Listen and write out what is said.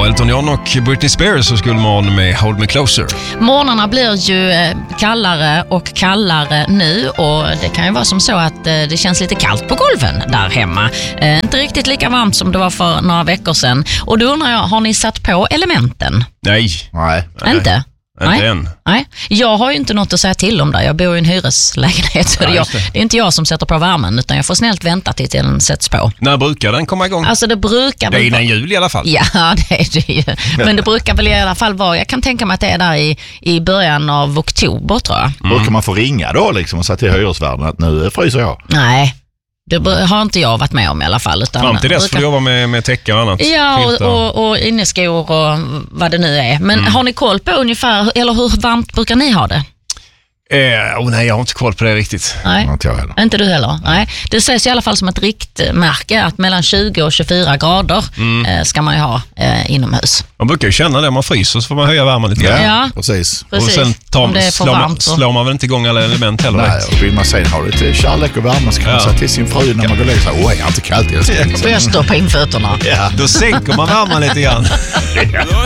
var Elton John och Britney Spears och skulle morgon med Hold Me Closer. Morgnarna blir ju kallare och kallare nu och det kan ju vara som så att det känns lite kallt på golven där hemma. Inte riktigt lika varmt som det var för några veckor sedan. Och då undrar jag, har ni satt på elementen? Nej. Inte? Inte än. Nej, jag har ju inte något att säga till om där. Jag bor i en hyreslägenhet så det är inte jag som sätter på värmen utan jag får snällt vänta till den sätts på. När brukar den komma igång? Alltså det brukar det är innan jul i alla fall. Ja, det är det ju. Men det brukar väl i alla fall vara, jag kan tänka mig att det är där i början av oktober tror jag. Brukar man få ringa då liksom och säga till hyresvärden att nu fryser jag? Nej. Det har inte jag varit med om i alla fall. Utan fram till dess får du jobba med täcka och annat. Ja, och inneskor och vad det nu är. Men har ni koll på ungefär, eller hur varmt brukar ni ha det? Nej, jag har inte koll på det riktigt. Nej, inte jag heller. Inte du heller? Nej. Det sägs i alla fall som ett riktmärke att mellan 20 och 24 grader ska man ju ha inomhus. Man brukar ju känna det, om man fryser så får man höja värmen lite. Ja, precis. Och sen slår man väl inte igång alla element heller. Nej, och vill man sen ha lite kärlek och värme så kan man säga till sin fru när man går och lägger sig. Åh, jag är inte kallt. Och jag står på infötterna. Då sänker man värmen lite grann.